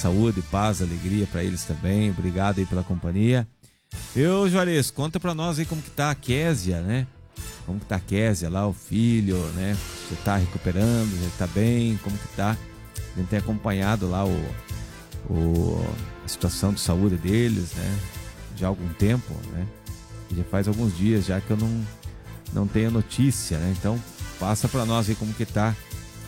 saúde, paz, alegria para eles também. Obrigado aí pela companhia. Juarez, conta para nós aí como que tá a Késia, né? Como que tá a Késia lá, o filho, né? Você tá recuperando, já tá bem, como que tá? A gente tem acompanhado lá a situação de saúde deles, né? Já há algum tempo, né? E já faz alguns dias já que eu não tenho notícia, né? Então, passa para nós aí como que tá